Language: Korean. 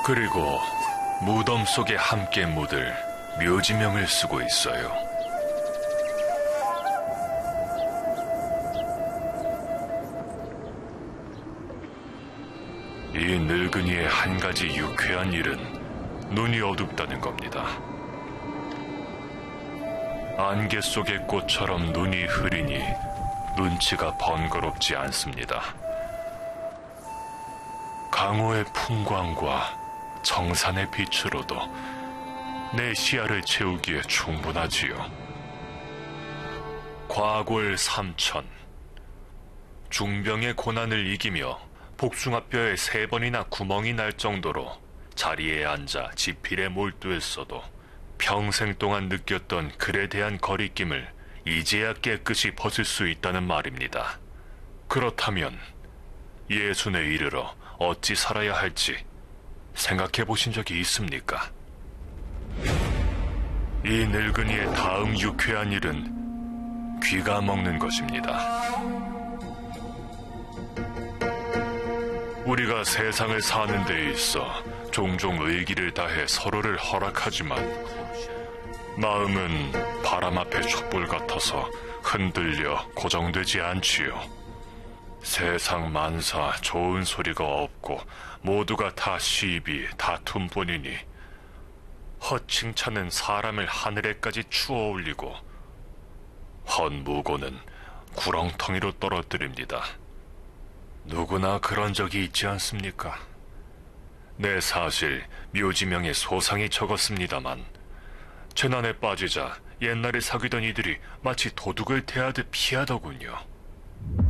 그리고 무덤 속에 함께 묻을 묘지명을 쓰고 있어요. 이 늙은이의 한 가지 유쾌한 일은 눈이 어둡다는 겁니다. 안개 속의 꽃처럼 눈이 흐리니 눈치가 번거롭지 않습니다. 강호의 풍광과 정산의 빛으로도 내 시야를 채우기에 충분하지요. 과골 삼천, 중병의 고난을 이기며 복숭아뼈에 3번이나 구멍이 날 정도로 자리에 앉아 지필에 몰두했어도 평생 동안 느꼈던 글에 대한 거리낌을 이제야 깨끗이 벗을 수 있다는 말입니다. 그렇다면 예순에 이르러 어찌 살아야 할지 생각해 보신 적이 있습니까? 이 늙은이의 다음 유쾌한 일은 귀가 먹는 것입니다. 우리가 세상을 사는 데 있어 종종 의기를 다해 서로를 허락하지만 마음은 바람 앞에 촛불 같아서 흔들려 고정되지 않지요. 세상 만사 좋은 소리가 없고 모두가 다 시비 다툼뿐이니 헛칭찬은 사람을 하늘에까지 추어 올리고 헛무고는 구렁텅이로 떨어뜨립니다. 누구나 그런 적이 있지 않습니까? 네, 사실 묘지명에 소상히 적었습니다만 재난에 빠지자 옛날에 사귀던 이들이 마치 도둑을 대하듯 피하더군요.